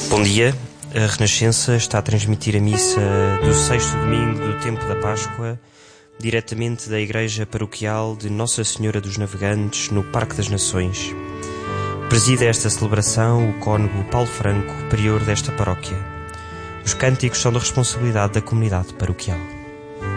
Bom dia, a Renascença está a transmitir a missa do 6º domingo do tempo da Páscoa, diretamente da Igreja Paroquial de Nossa Senhora dos Navegantes, no Parque das Nações. Preside esta celebração o cônego Paulo Franco, prior desta paróquia. Os cânticos são da responsabilidade da comunidade paroquial.